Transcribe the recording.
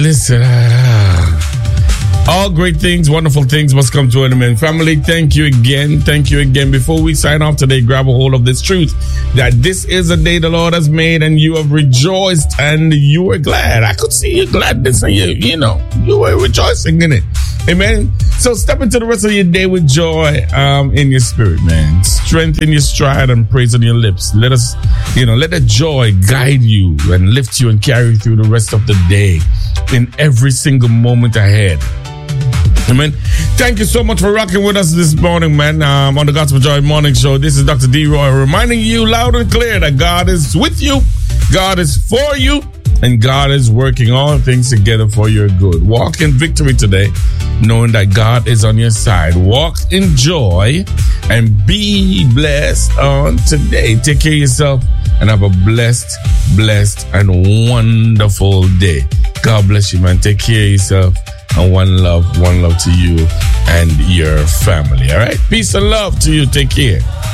listen. All great things, wonderful things must come to an end. Family, thank you again. Thank you again. Before we sign off today, grab a hold of this truth that this is a day the Lord has made and you have rejoiced and you were glad. I could see your gladness and you were rejoicing in it. Amen. So step into the rest of your day with joy in your spirit, man. Strength in your stride and praise on your lips. Let that joy guide you and lift you and carry you through the rest of the day in every single moment ahead. Amen. Thank you so much for rocking with us this morning, man. On the Gospel Joy Morning Show. This is Dr. D. Roy reminding you loud and clear that God is with you, God is for you, and God is working all things together for your good. Walk in victory today, knowing that God is on your side. Walk in joy and be blessed on today. Take care of yourself and have a blessed and wonderful day. God bless you, man. Take care of yourself. And one love to you and your family. All right? Peace and love to you. Take care.